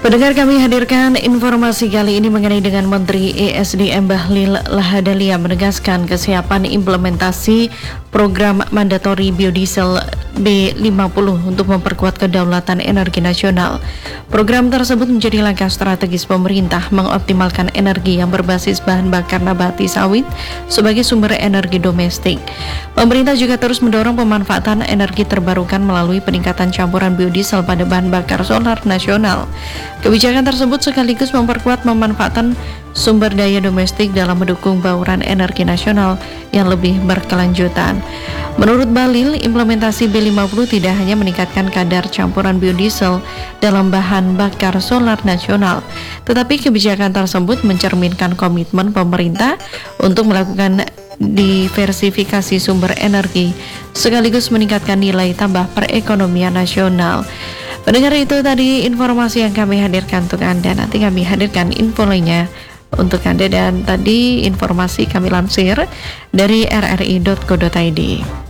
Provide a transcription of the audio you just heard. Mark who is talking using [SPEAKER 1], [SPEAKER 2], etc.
[SPEAKER 1] Pendengar, kami hadirkan informasi kali ini mengenai dengan Menteri ESDM Bahlil Lahadalia menegaskan kesiapan implementasi program mandatori biodiesel B50 untuk memperkuat kedaulatan energi nasional. Program tersebut menjadi langkah strategis pemerintah mengoptimalkan energi yang berbasis bahan bakar nabati sawit sebagai sumber energi domestik. Pemerintah juga terus mendorong pemanfaatan energi terbarukan melalui peningkatan campuran biodiesel pada bahan bakar solar nasional. Kebijakan tersebut sekaligus memperkuat pemanfaatan sumber daya domestik dalam mendukung bauran energi nasional yang lebih berkelanjutan. Menurut Bahlil, implementasi B50 tidak hanya meningkatkan kadar campuran biodiesel dalam bahan bakar solar nasional, tetapi kebijakan tersebut mencerminkan komitmen pemerintah untuk melakukan diversifikasi sumber energi sekaligus meningkatkan nilai tambah perekonomian nasional. Pendengar, itu tadi informasi yang kami hadirkan untuk Anda. Nanti kami hadirkan info lainnya untuk Anda, dan tadi informasi kami lansir dari rri.co.id.